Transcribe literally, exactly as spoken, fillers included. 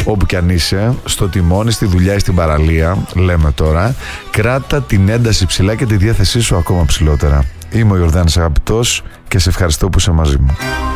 όπου κι αν είσαι, στο τιμόνι, στη δουλειά ή στην παραλία, λέμε τώρα, κράτα την ένταση ψηλά και τη διάθεσή σου ακόμα ψηλότερα. Είμαι ο Ιορδάνης Αγαπητός και σε ευχαριστώ που είσαι μαζί μου.